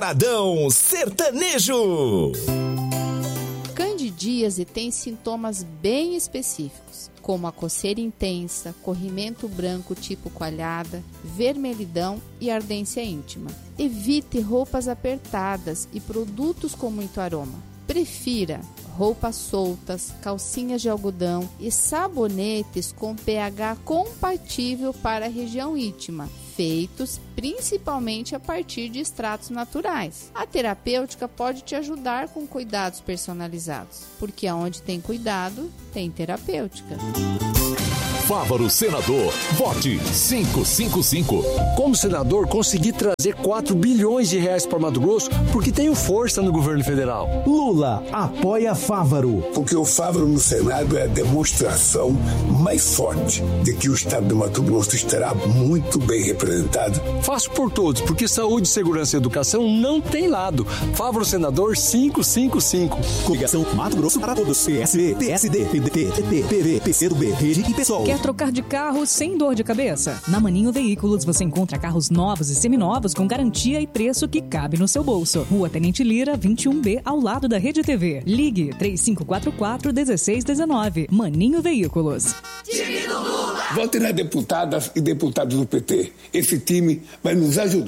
Pagodão Sertanejo. Candidíase tem sintomas bem específicos, como a coceira intensa, corrimento branco tipo coalhada, vermelhidão e ardência íntima. Evite roupas apertadas e produtos com muito aroma. Prefira roupas soltas, calcinhas de algodão e sabonetes com pH compatível para a região íntima, feitos principalmente a partir de extratos naturais. A terapêutica pode te ajudar com cuidados personalizados, porque aonde tem cuidado, tem terapêutica. Fávaro Senador, vote 555. Como senador, consegui trazer 4 bilhões de reais para Mato Grosso porque tenho força no governo federal. Lula apoia Fávaro. Porque o Fávaro no Senado é a demonstração mais forte de que o estado de Mato Grosso estará muito bem representado. Faço por todos, porque saúde, segurança e educação não tem lado. Fávaro Senador 555. Coligação Mato Grosso para todos. PSB, PSD, PDT, PT, PV, PCdoB, Rede e PSOL. Quer trocar de carro sem dor de cabeça? Na Maninho Veículos você encontra carros novos e seminovos com garantia e preço que cabe no seu bolso. Rua Tenente Lira, 21B, ao lado da Rede TV. Ligue 3544-1619. Maninho Veículos. Vote nas deputadas e deputados do PT. Esse time vai nos ajudar.